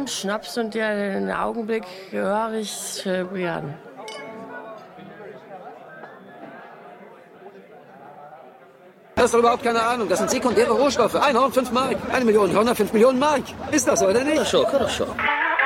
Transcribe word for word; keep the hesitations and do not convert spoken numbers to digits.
am Schnaps und ja, den Augenblick höre ich äh, gern. Du hast doch überhaupt keine Ahnung. Das sind sekundäre Rohstoffe. Ein Horn, fünf Mark. Eine Million Hörner, fünf Millionen Mark. Ist das so, oder nicht? Хорошо, хорошо.